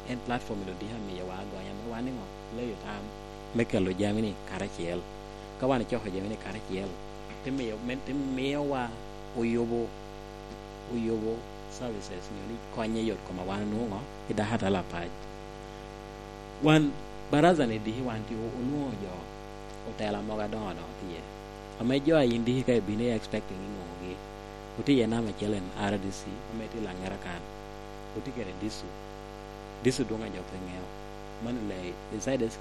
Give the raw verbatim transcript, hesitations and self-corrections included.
en platform lo di ha mi wa go ya me wa ni ngo le yo tam me ke lo jami ni karachiel ka wan cho ho jami ni karachiel te me men te me wa oyobo oyobo services ni ni konye yot ko ma wan no ngo ida hata la paj wan baraza ni di wan ti o no jo otela mo ga do do tie ame jo indi ka bi ne expecting no gi uti ye na ma chelen R D C ame ti la ngara kan uti kere disu disu do nga jo pengeo man le inside